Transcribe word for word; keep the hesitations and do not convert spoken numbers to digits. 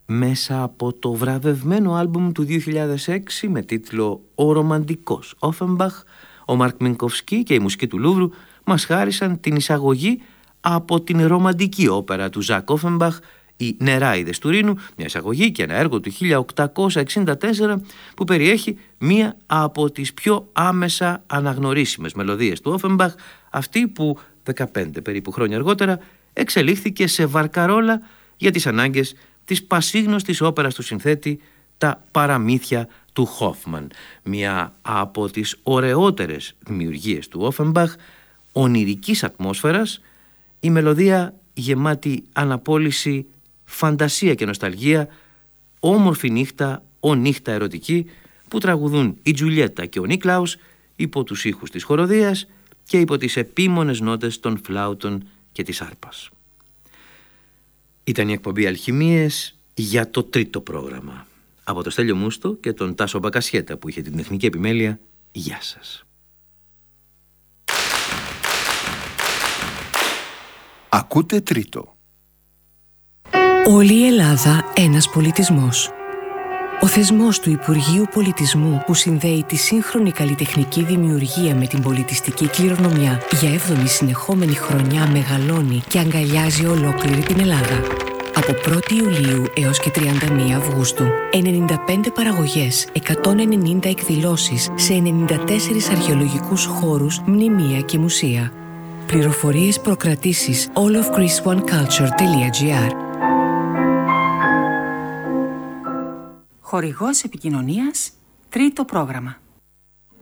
μέσα από το βραβευμένο άλμπουμ του δύο χιλιάδες έξι με τίτλο «Ο ρομαντικός Όφενμπαχ», ο Μαρκ Μινκοφσκί και η μουσική του Λούβρου μας χάρισαν την εισαγωγή από την ρομαντική όπερα του Ζακ Όφενμπαχ, «Οι Νεράιδες του Ρήνου», μια εισαγωγή και ένα έργο του χίλια οκτακόσια εξήντα τέσσερα που περιέχει μία από τις πιο άμεσα αναγνωρίσιμες μελωδίες του Όφενμπαχ, αυτή που δεκαπέντε περίπου χρόνια αργότερα εξελίχθηκε σε βαρκαρόλα για τις ανάγκες της πασίγνωστης όπερας του συνθέτη «Τα παραμύθια του Χόφμαν», μια από τις ωραιότερες δημιουργίες του Όφενμπαχ, ονειρικής ατμόσφαιρας, η μελωδία γεμάτη αναπόλυση, φαντασία και νοσταλγία, όμορφη νύχτα, ο νύχτα ερωτική, που τραγουδούν η Τζουλιέτα και ο Νίκλαους υπό τους ήχους της χοροδίας και υπό τις επίμονες νότες των φλάουτων και της άρπας. Ήταν η εκπομπή Αλχημίες για το τρίτο πρόγραμμα. Από το Στέλιο Μούστο και τον Τάσο Μπακασιέτα που είχε την τεχνική επιμέλεια. Γεια σας. Ακούτε τρίτο. Όλη η Ελλάδα ένας πολιτισμός. Ο θεσμός του Υπουργείου Πολιτισμού που συνδέει τη σύγχρονη καλλιτεχνική δημιουργία με την πολιτιστική κληρονομιά για έβδομη συνεχόμενη χρονιά μεγαλώνει και αγκαλιάζει ολόκληρη την Ελλάδα. Από πρώτη Ιουλίου έως και τριάντα μία Αυγούστου, ενενήντα πέντε παραγωγές, εκατόν ενενήντα εκδηλώσεις σε ενενήντα τέσσερις αρχαιολογικούς χώρους, μνημεία και μουσεία. Πληροφορίες προκρατήσεις all of greece one culture dot gr. Χορηγός επικοινωνίας, τρίτο πρόγραμμα.